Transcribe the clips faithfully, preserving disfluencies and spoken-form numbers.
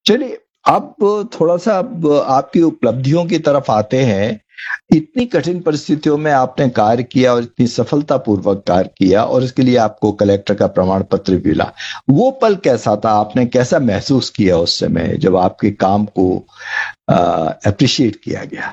चलिए, अब थोड़ा-सा अब आपकी उपलब्धियों की तरफ आते हैं। इतनी कठिन परिस्थितियों में आपने कार्य किया और इतनी सफलतापूर्वक कार्य किया और इसके लिए आपको कलेक्टर का प्रमाण पत्र भी मिला। वो पल कैसा था? आपने कैसा महसूस किया उस समय जब आपके काम को अ, एप्रिशिएट किया गया?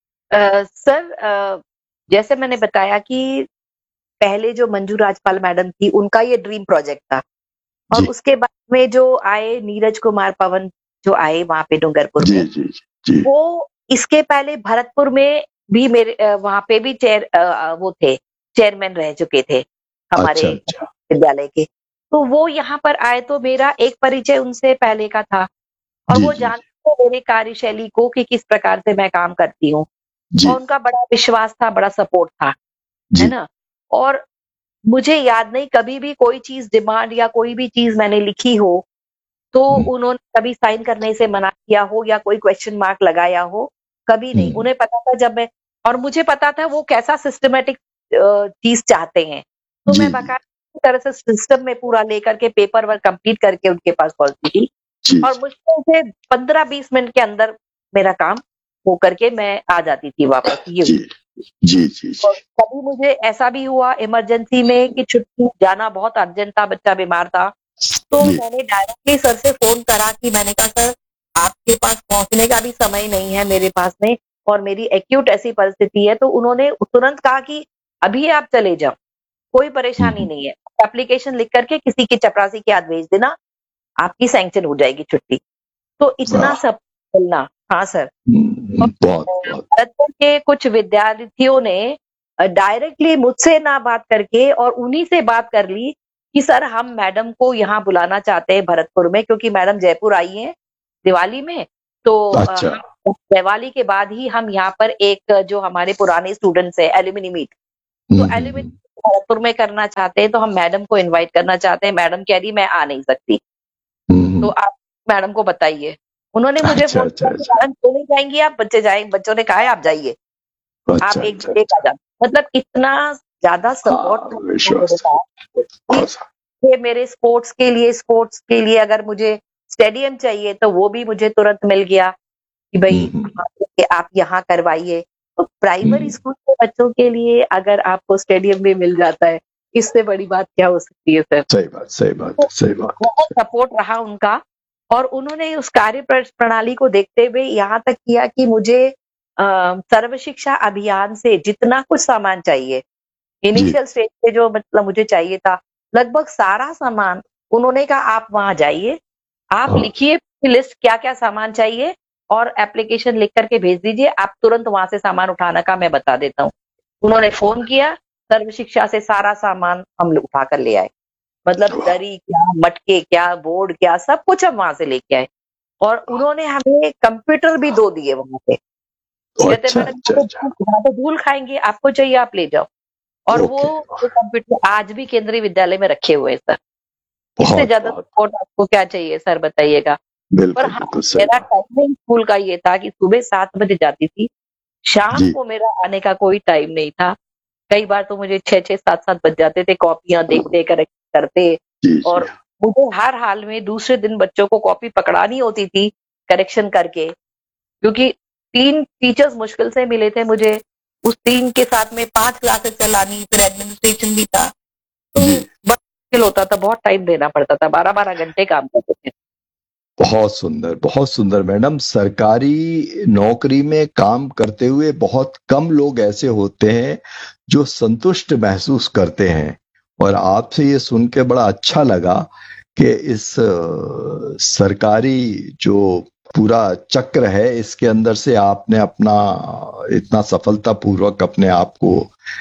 अ, सर अ, जैसे मैंने बताया कि पहले जो मंजू राजपाल मैडम थी, उनका ये ड्रीम प्रोजेक्ट था और जी। उसके बाद में जो आए नीरज कुमार पवन जो आए वहाँ पे डूंगरपुर जी, में, जी, जी। वो इसके पहले भरतपुर में भी मेरे अ, वहाँ पे भी चेयर अ अ, वो थे, चेयरमैन रह चुके थे हमारे अच्छा, अच्छा। विद्यालय के। तो वो यहाँ पर आए तो मेरा एक परिचय उनसे पहले का था और जी, वो जी, जी। जानते थे मेरी कार्यशैली को कि किस प्रकार से मैं काम करती हूँ और जी, उनका बड़ा विश्वास था, बड़ा सपोर्ट था, है जी। ना? और मुझे याद नहीं कभी भी कोई चीज़ डिमांड या कोई भी चीज़ मैंने लिखी हो, तो हुँ, उन्होंने कभी साइन करने से मना किया हो या कोई क्वेश्चन मार्क लगाया हो, कभी नहीं। हुँ, उन्हें पता था जब मैं और मुझे पता था वो कैसा सिस्टमैटिक अ, चीज़ चाहते हैं। तो जी, मैं जी। बाकायदा तरह से सिस्टम में पूरा लेकर के पेपर वर्क कंप्लीट करके उनके पास पहुँचती थी जी, और जी। मुश्किल से पंद्रह बीस मिनट के अंदर मेरा काम हो करके मैं आ जाती थी वापस, ये जी। जी, जी, जी। और कभी मुझे ऐसा भी हुआ इमरजेंसी में कि छुट्टी जाना बहुत अर्जेंट था, बच्चा बीमार था, तो जी। मैंने डायरेक्टली सर से फ़ोन करा कि मैंने कहा सर आपके पास पहुँचने का भी समय नहीं है मेरे पास में और मेरी एक्यूट ऐसी परिस्थिति है, तो उन्होंने तुरंत कहा कि अभी आप चले जाओ, कोई हुँ, परेशानी हुँ। नहीं है। एप्लीकेशन लिख कर के किसी की चपरासी के हाथ भेज देना, आपकी सैंक्शन हो जाएगी छुट्टी। तो इतना वाह! सब मिलना हाँ सर। हुँ, और हुँ। बहुत, अ, बहुत। भरतपुर के कुछ विद्यार्थियों ने अ, डायरेक्टली मुझसे ना बात करके और उन्हीं से बात कर ली कि सर हम मैडम को यहाँ बुलाना चाहते हैं भरतपुर में क्योंकि मैडम जयपुर आई हैं दिवाली में। तो अ, अच्छा। हम दिवाली के बाद ही हम यहाँ पर एक जो हमारे पुराने स्टूडेंट्स हैं एल्यूमिनी मीट, हुँ, तो हुँ, एल्यूमिनी हुँ। भरतपुर में करना चाहते हैं, तो हम मैडम को इनवाइट करना चाहते हैं। मैडम कह रही मैं आ नहीं सकती। हुँ, तो हुँ। आप मैडम को बताइए। उन्होंने मुझे अच्छा, फ़ोन अच्छा, किया कि अच्छा। मैडम क्यों नहीं जाएँगी आप? बच्चे जाएँ बच्चों ने कहा है आप जाइए। आप अच्छा, एक अच्छा, दिन एक आ अच्छा। जाना। मतलब इतना ज़्यादा सपोर्ट हाँ, था उनका मेरे विश्वास साथ कि बहुत सा ये मेरे स्पोर्ट्स के लिए स्पोर्ट्स के लिए अगर मुझे स्टेडियम चाहिए तो वो भी मुझे तुरंत मिल गया कि भई हुँ, हुँ, हाँ, ठीक है आप यहाँ करवाइए। तो प्राइमरी हुँ। स्कूल के बच्चों के लिए अगर आपको स्टेडियम भी मिल जाता है, इससे बड़ी बात क्या हो सकती है सर? सही बात, सही बात तो है, सही बात बहुत है। सपोर्ट रहा उनका और उन्होंने उस कार्य प्र प्रणाली को देखते हुए यहाँ तक किया कि मुझे अ, सर्व शिक्षा अभियान से जितना कुछ सामान चाहिए, जी। इनिशियल स्टेज पे जो मतलब मुझे चाहिए था, लगभग सारा सामान उन्होंने कहा आप वहाँ जाइए, आप हाँ, लिखिए लिस्ट क्या-क्या सामान चाहिए और एप्लीकेशन लिख कर के भेज दीजिए, आप तुरंत वहाँ से सामान उठाने का मैं बता देता हूँ। उन्होंने फ़ोन किया, सर्व शिक्षा से सारा सामान हम लोग उठा कर ले आए। मतलब वाह! दरी क्या, मटके क्या, बोर्ड क्या, सब कुछ हम वहाँ से लेके आए और उन्होंने हमें कंप्यूटर भी दो दिए वहाँ पे। ओह! कहते अच्छा, मैडम अच्छा, यहाँ अच्छा। तो यहाँ तो धूल खाएँगे, आपको चाहिए आप ले जाओ और वो ओके, वो वाह! कंप्यूटर आज भी केंद्रीय विद्यालय में रखे हुए हैं सर। इससे बहुत, ज़्यादा बहुत। सपोर्ट आपको क्या चाहिए सर बताइएगा? पर बिल्कुल, हाँ, बिल्कुल सही मेरा बात। टाइमिंग स्कूल का ये था कि सुबह सात बजे जाती थी, शाम जी, को मेरा आने का कोई टाइम नहीं था। कई बार तो मुझे छह छह सात सात बज जाते थे कॉपियाँ देखते, करेक्ट करते जी, जी। और मुझे हर हाल में दूसरे दिन बच्चों को कॉपी पकड़ानी होती थी करेक्शन करके, क्योंकि तीन टीचर्स मुश्किल से मिले थे मुझे। उस तीन के साथ में पाँच क्लासेस चलानी, फिर एडमिनिस्ट्रेशन भी था, तो जी। बहुत मुश्किल होता था, बहुत टाइम देना पड़ता था, बारह बारह घंटे काम करते थे। बहुत सुंदर, बहुत सुंदर मैडम। सरकारी नौकरी में काम करते हुए बहुत कम लोग ऐसे होते हैं जो संतुष्ट महसूस करते हैं और आपसे ये सुन के बड़ा अच्छा लगा कि इस अ, सरकारी जो पूरा चक्र है इसके अंदर से आपने अपना इतना सफलतापूर्वक अपने आप को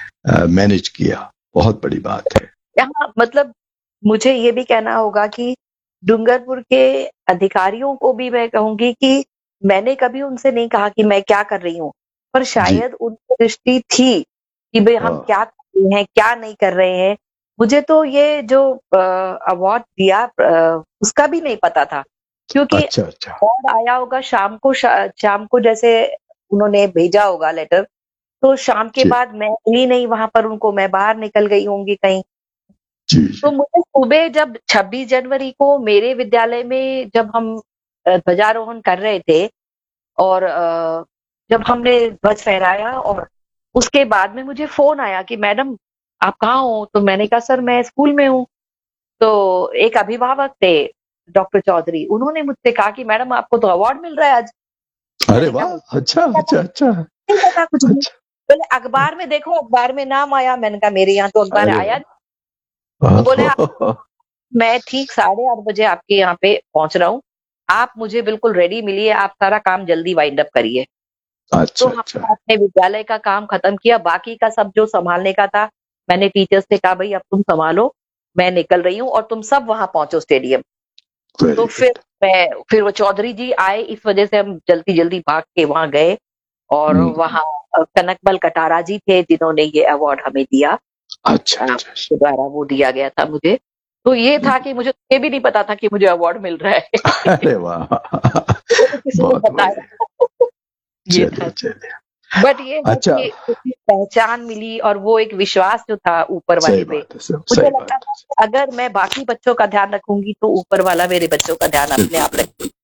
मैनेज किया। बहुत बड़ी बात है। यहाँ मतलब मुझे ये भी कहना होगा कि डूंगरपुर के अधिकारियों को भी मैं कहूँगी कि मैंने कभी उनसे नहीं कहा कि मैं क्या कर रही हूँ, पर जी। शायद उनकी दृष्टि थी कि भई हम हाँ। क्या कर रहे हैं, क्या नहीं कर रहे हैं। मुझे तो ये जो अ, अवार्ड दिया अ, उसका भी नहीं पता था, क्योंकि अच्छा, अच्छा। अवार्ड आया होगा शाम को शा शाम को जैसे उन्होंने भेजा होगा लेटर, तो शाम के जी, बाद मैं मिली नहीं वहाँ पर उनको, मैं बाहर निकल गई होंगी कहीं। जी, तो जी। मुझे सुबह जब छब्बीस जनवरी को मेरे विद्यालय में जब हम अ, ध्वजारोहण कर रहे थे और अ, जब हमने ध्वज फहराया और उसके बाद में मुझे फ़ोन आया कि मैडम आप कहाँ हो? तो मैंने कहा सर मैं स्कूल में हूँ। तो एक अभिभावक थे डॉक्टर चौधरी, उन्होंने मुझसे कहा कि मैडम आपको तो अवार्ड मिल रहा है आज। अरे मैंने कहा वाह! मुझे अच्छा, नहीं पता, अच्छा, अच्छा, नहीं पता कुछ भी। अच्छा। बोले अखबार में देखो, अखबार में नाम आया। मैंने कहा मेरे यहाँ तो अखबार अरे आया नहीं। वाह! तो बोले आप ओह! मैं ठीक साढ़े आठ बजे आपके यहाँ पे पहुँच रहा हूँ। आप मुझे बिल्कुल रेडी मिलिए, आप सारा काम जल्दी वाइंड अप करिए। तो अच्छा, अच्छा। हमने अपने विद्यालय का काम खत्म किया, बाकी का सब जो सँभालने का था, मैंने टीचर्स से कहा भई अब तुम सँभालो, मैं निकल रही हूँ और तुम सब वहाँ पहुँचो स्टेडियम। तो वेरी फिर गुड। मैं फिर वो चौधरी जी आए, इस वजह से हम जल्दी-जल्दी भाग के वहाँ गए और हुँ, वहाँ अ, कनकमल कटारा जी थे जिन्होंने ये अवार्ड हमें दिया। अच्छा, अ, अच्छा, अच्छा। उनके द्वारा वो दिया गया था मुझे। तो ये हुँ, था कि मुझे ये भी नहीं पता था कि मुझे अवार्ड मिल रहा है। अरे वाह! मुझे तो किसी ने बहुत बढ़िया। बताया। ये चलिए, था। चलिए। बट ये है अच्छा, कि मुझे पहचान मिली और वो एक विश्वास जो था ऊपर सही वाले पे, बात है, स मुझे सही लगता बात था है। कि अगर मैं बाकी बच्चों का ध्यान रखूँगी तो ऊपर वाला मेरे बच्चों का ध्यान अपने बिल्कुल, आप रखेगा। बिल्कुल।